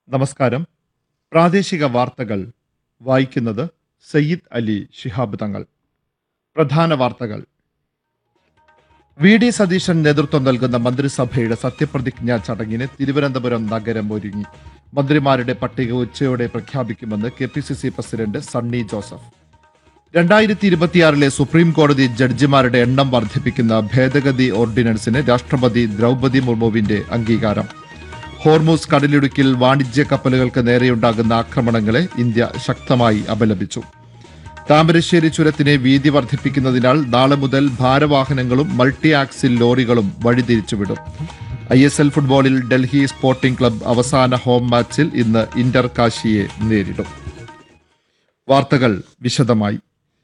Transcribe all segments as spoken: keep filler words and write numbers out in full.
നമസ്കാരം. പ്രാദേശിക വാർത്തകൾ വായിക്കുന്നത് സയ്യിദ് അലി ശിഹാബ് തങ്ങൾ. പ്രധാന വാർത്തകൾ. വി ഡി സതീശൻ നേതൃത്വം നൽകുന്ന മന്ത്രിസഭയുടെ സത്യപ്രതിജ്ഞാ ചടങ്ങിന് തിരുവനന്തപുരം നഗരം ഒരുങ്ങി. മന്ത്രിമാരുടെ പട്ടിക ഉച്ചയോടെ പ്രഖ്യാപിക്കുമെന്ന് K P C C president Sunny Joseph. രണ്ടായിരത്തി ഇരുപത്തിയാറിലെ സുപ്രീം കോടതി ജഡ്ജിമാരുടെ എണ്ണം വർദ്ധിപ്പിക്കുന്ന ഭേദഗതി ഓർഡിനൻസിന് രാഷ്ട്രപതി ദ്രൗപദി മുർമുവിന്റെ അംഗീകാരം. ഹോർമൂസ് കടലിടുക്കിൽ വാണിജ്യ കപ്പലുകൾക്ക് നേരെയുണ്ടാകുന്ന ആക്രമണങ്ങളെ ഇന്ത്യ ശക്തമായി അപലപിച്ചു. താമരശ്ശേരി ചുരത്തിന് വീതി വർദ്ധിപ്പിക്കുന്നതിനാൽ നാളെ മുതൽ ഭാരവാഹനങ്ങളും multi axle ലോറികളും വഴിതിരിച്ചുവിടും. I S L ഫുട്ബോളിൽ ഡൽഹി സ്പോർട്ടിംഗ് ക്ലബ്ബ് അവസാന ഹോം മാച്ചിൽ ഇന്ന് ഇന്റർ കാശിയെ നേരിടും. വാർത്തകൾ വിശദമായി.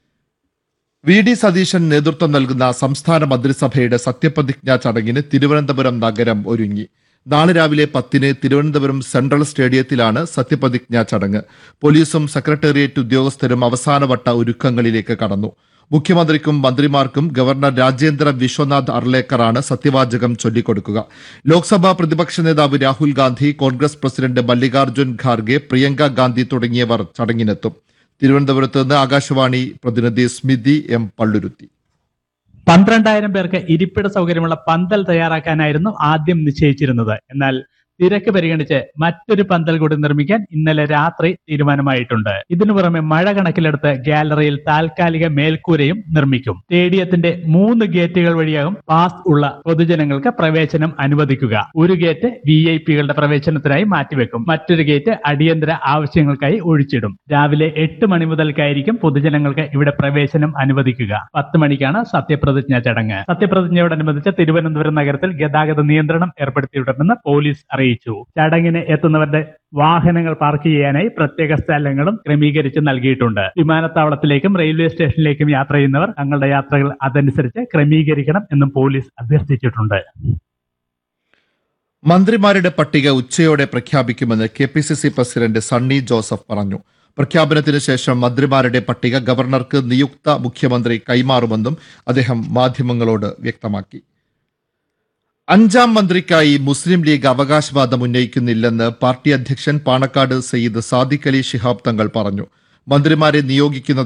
വി ഡി സതീശൻ നേതൃത്വം നൽകുന്ന സംസ്ഥാന മന്ത്രിസഭയുടെ സത്യപ്രതിജ്ഞാ ചടങ്ങിന് തിരുവനന്തപുരം നഗരം ഒരുങ്ങി. നാളെ രാവിലെ പത്തിന് തിരുവനന്തപുരം സെൻട്രൽ സ്റ്റേഡിയത്തിലാണ് സത്യപ്രതിജ്ഞാ ചടങ്ങ്. പോലീസും സെക്രട്ടേറിയറ്റ് ഉദ്യോഗസ്ഥരും അവസാനവട്ട ഒരുക്കങ്ങളിലേക്ക് കടന്നു. മുഖ്യമന്ത്രിക്കും മന്ത്രിമാർക്കും ഗവർണർ രാജേന്ദ്ര വിശ്വനാഥ് അർലേക്കറാണ് സത്യവാചകം ചൊല്ലിക്കൊടുക്കുക. ലോക്സഭാ പ്രതിപക്ഷ നേതാവ് രാഹുൽ ഗാന്ധി, കോൺഗ്രസ് പ്രസിഡന്റ് മല്ലികാർജ്ജുൻ ഖാർഗെ, പ്രിയങ്ക ഗാന്ധി തുടങ്ങിയവർ ചടങ്ങിനെത്തും. തിരുവനന്തപുരത്ത് നിന്ന് ആകാശവാണി പ്രതിനിധി സ്മിതി എം പള്ളുരുത്തി. പന്ത്രണ്ടായിരം പേർക്ക് ഇരിപ്പിട സൗകര്യമുള്ള പന്തൽ തയ്യാറാക്കാനായിരുന്നു ആദ്യം നിശ്ചയിച്ചിരുന്നത്. എന്നാൽ തിരക്ക് പരിഗണിച്ച് മറ്റൊരു പന്തൽ കൂടി നിർമ്മിക്കാൻ ഇന്നലെ രാത്രി തീരുമാനമായിട്ടുണ്ട്. ഇതിനു പുറമെ മഴ കണക്കിലെടുത്ത് ഗാലറിയിൽ താൽക്കാലിക മേൽക്കൂരയും നിർമ്മിക്കും. സ്റ്റേഡിയത്തിന്റെ മൂന്ന് ഗേറ്റുകൾ വഴിയാകും പാസ് ഉള്ള പൊതുജനങ്ങൾക്ക് പ്രവേശനം അനുവദിക്കുക. ഒരു ഗേറ്റ് വി ഐ പികളുടെ പ്രവേശനത്തിനായി മാറ്റിവെക്കും. മറ്റൊരു ഗേറ്റ് അടിയന്തര ആവശ്യങ്ങൾക്കായി ഒഴിച്ചിടും. രാവിലെ എട്ട് മണി മുതൽക്കായിരിക്കും പൊതുജനങ്ങൾക്ക് ഇവിടെ പ്രവേശനം അനുവദിക്കുക. പത്ത് മണിക്കാണ് സത്യപ്രതിജ്ഞാ ചടങ്ങ്. സത്യപ്രതിജ്ഞയോടനുബന്ധിച്ച് തിരുവനന്തപുരം നഗരത്തിൽ ഗതാഗത നിയന്ത്രണം ഏർപ്പെടുത്തിയിട്ടുണ്ടെന്ന് പോലീസ് അറിയിച്ചു. ചടങ്ങിന് എത്തുന്നവരുടെ വാഹനങ്ങൾ പാർക്ക് ചെയ്യാനായി പ്രത്യേക സ്ഥലങ്ങളും ക്രമീകരിച്ച് നൽകിയിട്ടുണ്ട്. വിമാനത്താവളത്തിലേക്കും റെയിൽവേ സ്റ്റേഷനിലേക്കും യാത്ര ചെയ്യുന്നവർ തങ്ങളുടെ യാത്രകൾ അതനുസരിച്ച് ക്രമീകരിക്കണം എന്നും പോലീസ് അഭ്യർത്ഥിച്ചിട്ടുണ്ട്. മന്ത്രിമാരുടെ പട്ടിക ഉച്ചയോടെ പ്രഖ്യാപിക്കുമെന്ന് K P C C president Sunny Joseph പറഞ്ഞു. പ്രഖ്യാപനത്തിന് ശേഷം മന്ത്രിമാരുടെ പട്ടിക ഗവർണർക്ക് നിയുക്ത മുഖ്യമന്ത്രി കൈമാറുമെന്നും അദ്ദേഹം മാധ്യമങ്ങളോട് വ്യക്തമാക്കി. അഞ്ചാം മന്ത്രിക്കായി മുസ്ലിം ലീഗ് അവകാശവാദം ഉന്നയിക്കുന്നില്ലെന്ന് പാർട്ടി അധ്യക്ഷൻ പാണക്കാട് സയ്യിദ് സാദിഖ് അലി ശിഹാബ് തങ്ങൾ പറഞ്ഞു. മന്ത്രിമാരെ നിയോഗിക്കുന്നത്